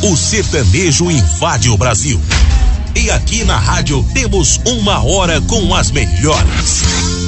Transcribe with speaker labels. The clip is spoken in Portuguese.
Speaker 1: O sertanejo invade o Brasil. E aqui na rádio temos 1 hora com as melhores.